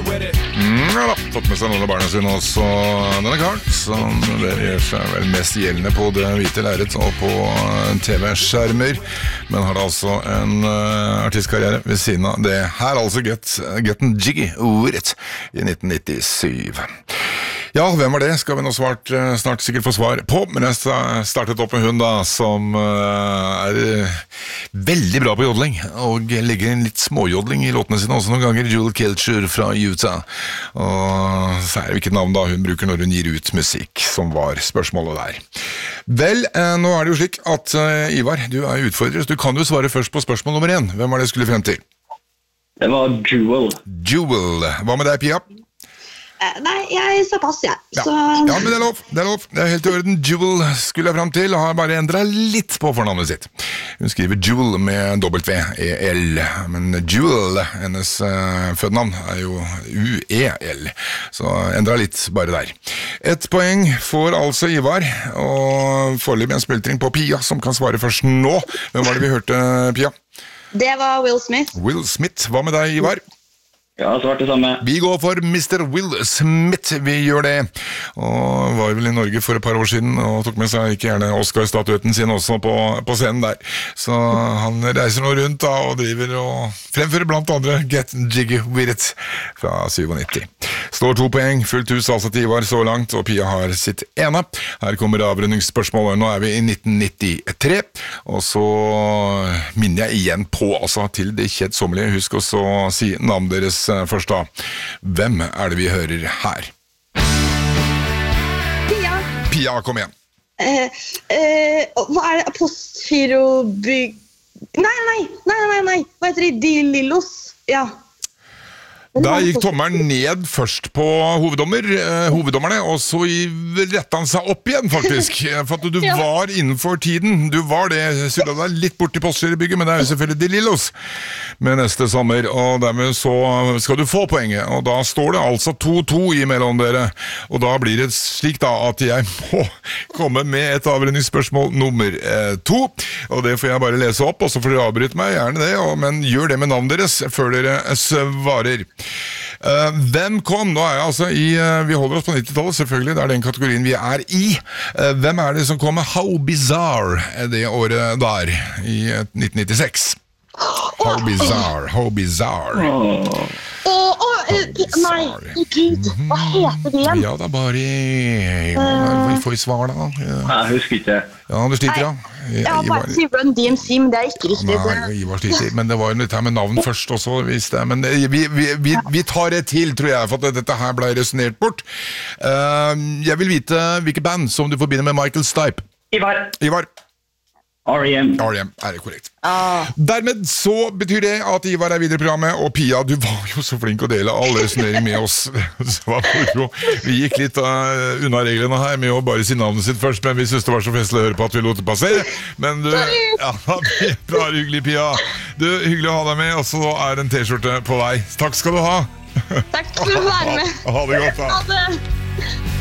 Ja da, fått med seg noen av barna sine også denne karen, som gjør seg vel mest gjeldende på det hvite lerret og på TV-skjermer, men har da altså en artistkarriere ved siden av det her, altså Getting Jiggy With It i 1997. Ja, hvem var det? Skal vi nå snart sikkert få svar på, men jeg startet opp med hun da, som veldig bra på jodling, og legger en litt småjodling i låtene sine også noen ganger, Jewel Kilcher fra Utah, og så er det hvilket navn da hun bruker når hun gir ut musikk, som var spørsmålet der. Vel, nå er det jo slik at Ivar, du er utfordrer, så du kan jo svare først på spørsmål nummer 1. Hvem var det jeg skulle frem til? Det var Jewel. Jewel. Hva med deg, Pia? Nei, jeg sa pass, jeg. Ja. Ja, men det er lov. Det er helt i orden. Jewel skulle jeg frem til, har bare endret litt på fornavnet sitt. Hun skriver Jewel med W-E-L, men Jewel, hennes fødnavn, er jo U-E-L, så endret litt bare der. 1 poeng får altså Ivar, og foreløpig en spiltring på Pia, som kan svare først nå. Hvem var det vi hørte, Pia? Det var Will Smith. Will Smith. Hva med deg, Ivar? Ja, svart det samme. Vi går for Mr. Will Smith, vi gjør det. Og var vel i Norge for et par år siden, og tok med seg ikke gjerne Oscar-statuetten sin også på scenen der. Så han reiser nå rundt da, og driver og fremfører blant andre Getting Jiggy With It fra 97. Står 2 poeng, fullt hus altså til Ivar så langt, og Pia har sitt ene. Her kommer avrundingsspørsmålet, nå er vi i 1993, og så minner jeg igjen på, altså til det kjedsommelige, husk også å si navn deres først da. Hvem er det vi hører her? Pia. Pia, kom igjen. Hva er det? Postgirobygg... Nei. Hva heter de? De Lillos? Ja. Da gikk tommeren ned først på hoveddommerne, og så rettet han seg opp igjen, faktisk. For at du var innenfor tiden. Du var det, sydde deg litt bort til Postgirobygget, men det er jo selvfølgelig De Lillos med neste sommer, og dermed så skal du få poenget. Og da står det altså 2-2 imellom dere, og da blir det slik da at jeg må komme med et avrundingsspørsmål nummer 2, og det får jeg bare lese opp, og så får dere avbryte meg, gjerne det, men gjør det med navn deres før dere svarer. Hvem kom? Nå er jeg altså vi holder oss på 90-tallet, selvfølgelig, det er den kategorien vi er i. Hvem er det som kom med How Bizarre det året der, i 1996? How Bizarre. Nei, Gud, hva heter det igjen? Ja, det er bare vi får svar da. Jeg husker ikke. Ja, du sliter, ja. Jeg har bare si Run DMC, men det er ikke riktig. Nei, Ivar sliter, men det var jo litt her med navn først også, visst det. Men vi tar det til, tror jeg, for at dette her ble resonert bort. Jeg vil vite hvilke band som du forbinder med Michael Stipe. Ivar. R.E.M. Er det korrekt? Dermed så betyr det at Ivar er videre i programmet, og Pia, du var jo så flink å dele all resonering med oss. Vi gikk litt unna reglene her med å bare si navnet sitt først, men vi synes det var så festlig å høre på at vi lot det passere. Men du, ja, det er bra hyggelig, Pia. Du, hyggelig å ha deg med, og så er en t-skjorte på vei. Takk skal du ha. Takk for å være med. Ha det godt da. Ha det.